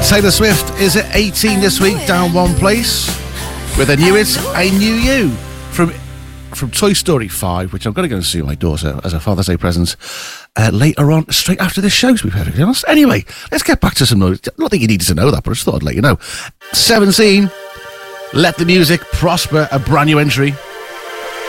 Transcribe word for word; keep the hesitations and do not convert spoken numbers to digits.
Taylor Swift is at eighteen this week, down one place, with a new hit, I Knew You, from from Toy Story five, which I'm going to go and see my daughter as a Father's Day present uh, later on, straight after this show, to be perfectly honest. Anyway, let's get back to some noise. Not that you needed to know that, but I just thought I'd let you know. seventeen, Let the Music Prosper, a brand new entry.